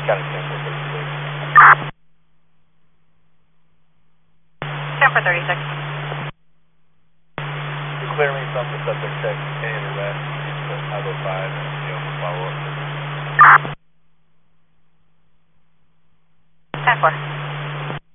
Got it, 10 for 36. 10 for 36. You clear me from the subject check, any arrest, I go 5 and for follow up. 10 4.